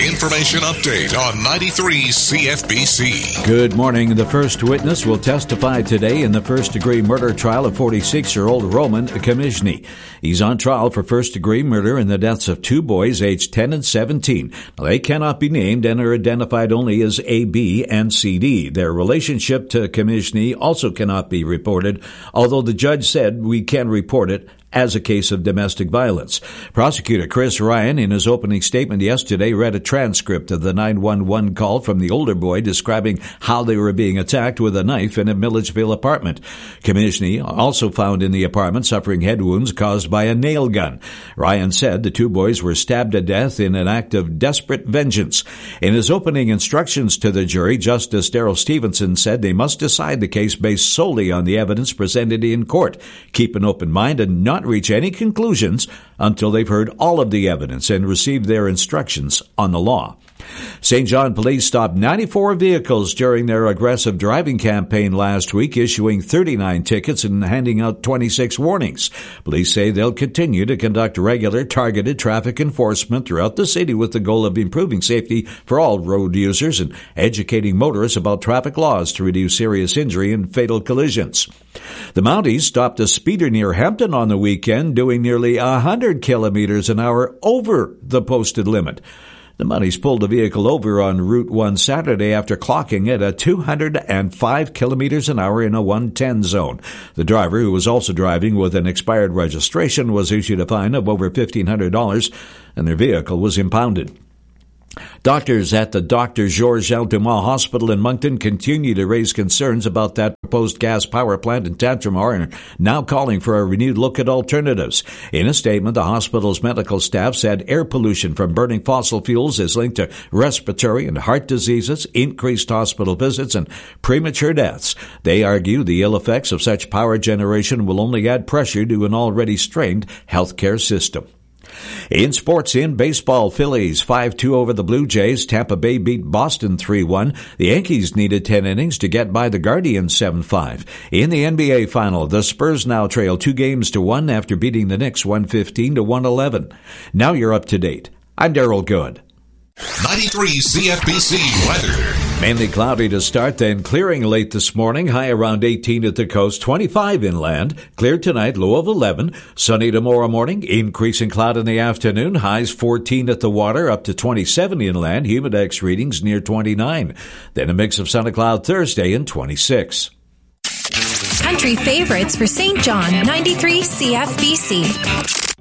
Information update on 93 CFBC. Good morning. The first witness will testify today in the first-degree murder trial of 46-year-old Roman Kamizhny. He's on trial for first-degree murder in the deaths of two boys aged 10 and 17. Now, they cannot be named and are identified only as A, B, and CD. Their relationship to Kamizhny also cannot be reported, although the judge said we can report it as a case of domestic violence. Prosecutor Chris Ryan, in his opening statement yesterday, read a transcript of the 911 call from the older boy describing how they were being attacked with a knife in a Milledgeville apartment. Kamizhny, also found in the apartment, suffering head wounds caused by a nail gun. Ryan said the two boys were stabbed to death in an act of desperate vengeance. In his opening instructions to the jury, Justice Darrell Stevenson said they must decide the case based solely on the evidence presented in court, keep an open mind, and not reach any conclusions until they've heard all of the evidence and received their instructions on the law. St. John police stopped 94 vehicles during their aggressive driving campaign last week, issuing 39 tickets and handing out 26 warnings. Police say they'll continue to conduct regular targeted traffic enforcement throughout the city with the goal of improving safety for all road users and educating motorists about traffic laws to reduce serious injury and fatal collisions. The Mounties stopped a speeder near Hampton on the weekend, doing nearly 100 kilometers an hour over the posted limit. The Mounties pulled the vehicle over on Route 1 Saturday after clocking it at 205 kilometers an hour in a 110 zone. The driver, who was also driving with an expired registration, was issued a fine of over $1,500, and their vehicle was impounded. Doctors at the Dr. Georges Altman Hospital in Moncton continue to raise concerns about that proposed gas power plant in Tantramar and are now calling for a renewed look at alternatives. In a statement, the hospital's medical staff said air pollution from burning fossil fuels is linked to respiratory and heart diseases, increased hospital visits, and premature deaths. They argue the ill effects of such power generation will only add pressure to an already strained healthcare system. In sports, in baseball, Phillies 5-2 over the Blue Jays. Tampa Bay beat Boston 3-1. The Yankees needed 10 innings to get by the Guardians 7-5. In the NBA final, the Spurs now trail 2-1 after beating the Knicks 115-111. Now you're up to date. I'm Darrell Good. 93 CFBC weather. Mainly cloudy to start, then clearing late this morning. High around 18 at the coast, 25 inland. Clear tonight, low of 11. Sunny tomorrow morning, increasing cloud in the afternoon. Highs 14 at the water, up to 27 inland. Humidex readings near 29. Then a mix of sun and cloud Thursday and 26. Country favorites for St. John, 93 CFBC.